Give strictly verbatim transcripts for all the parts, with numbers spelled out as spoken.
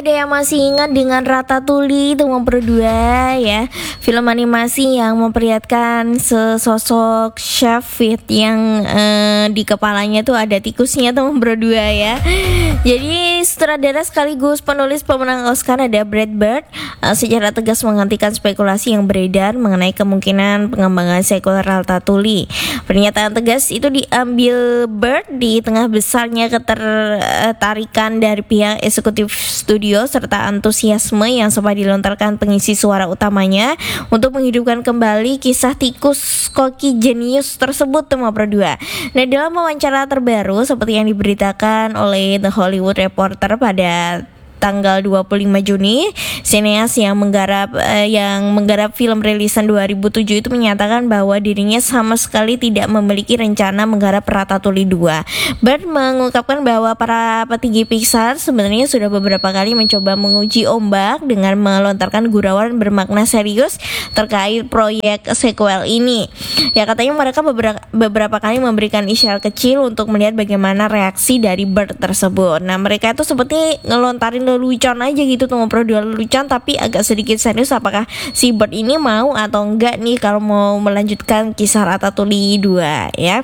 Ada yang masih ingat dengan Ratatouille itu nomor dua ya, film animasi yang memperlihatkan sesosok chef fit yang eh, di kepalanya tuh ada tikusnya tuh nomor dua ya. Jadi sutradara sekaligus penulis pemenang Oscar ada Brad Bird eh, secara tegas menghentikan spekulasi yang beredar mengenai kemungkinan pengembangan sequel Ratatouille. Pernyataan tegas itu diambil Bird di tengah besarnya ketertarikan dari pihak eksekutif studio serta antusiasme yang sempat dilontarkan pengisi suara utamanya untuk menghidupkan kembali kisah tikus koki jenius tersebut nomor dua. Nah, dalam wawancara terbaru seperti yang diberitakan oleh The Hollywood Reporter pada tanggal dua puluh lima Juni, sineas yang menggarap eh, yang menggarap film rilisan dua ribu tujuh itu menyatakan bahwa dirinya sama sekali tidak memiliki rencana menggarap Ratatouille dua. Bird mengungkapkan bahwa para petinggi Pixar sebenarnya sudah beberapa kali mencoba menguji ombak dengan melontarkan gurauan bermakna serius terkait proyek sequel ini. Ya, katanya mereka beberapa, beberapa kali memberikan isyarat kecil untuk melihat bagaimana reaksi dari Bird tersebut. Nah, mereka itu seperti ngelontarin lelucon aja gitu tuh, ngobrol dua lelucon tapi agak sedikit serius apakah si Bird ini mau atau enggak nih kalau mau melanjutkan kisah Ratatouille dua ya.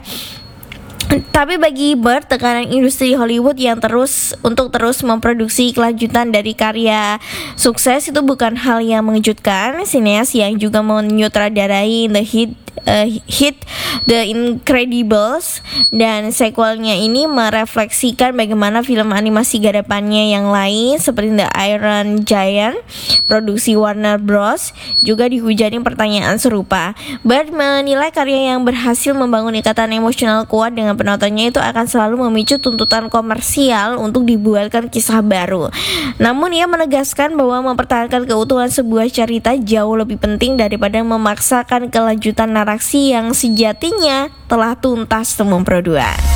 Tapi bagi Bird, tekanan industri Hollywood yang terus untuk terus memproduksi kelanjutan dari karya sukses itu bukan hal yang mengejutkan. Sineas yang juga menyutradarai The Hit uh, hit The Incredibles dan sequelnya ini merefleksikan bagaimana film animasi garapannya yang lain seperti The Iron Giant produksi Warner Bros juga dihujani pertanyaan serupa. Bird menilai karya yang berhasil membangun ikatan emosional kuat dengan penontonnya itu akan selalu memicu tuntutan komersial untuk dibuatkan kisah baru. Namun ia menegaskan bahwa mempertahankan keutuhan sebuah cerita jauh lebih penting daripada memaksakan kelanjutan narasi yang sejatinya telah tuntas nomor dua.